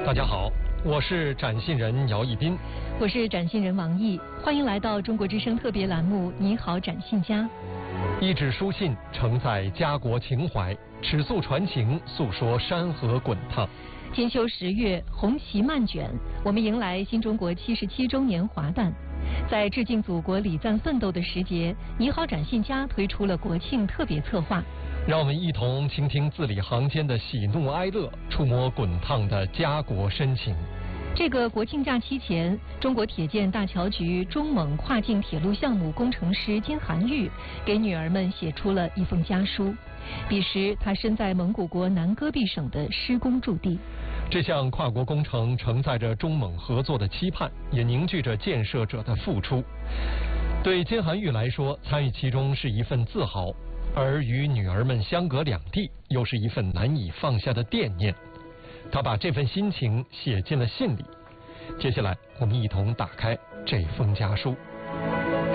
大家好，我是展信人姚一斌， 我是展信人王毅，欢迎来到中国之声特别栏目《你好，展信家》。 一纸书信承载家国情怀，尺素传情，诉说山河滚烫。 天休10月，红旗漫卷，我们迎来新中国77周年华诞。在致敬祖国礼赞奋斗的时节，你好，展信家推出了国庆特别策划。 让我们一同倾听字里行间的喜怒哀乐，触摸滚烫的家国深情。 这个国庆假期前，中国铁建大桥局中蒙跨境铁路项目工程师金寒玉给女儿们写出了一封家书。彼时，他身在蒙古国南戈壁省的施工驻地。 这项跨国工程承载着中蒙合作的期盼，也凝聚着建设者的付出。对金寒玉来说，参与其中是一份自豪，而与女儿们相隔两地，又是一份难以放下的惦念。他把这份心情写进了信里。接下来，我们一同打开这封家书。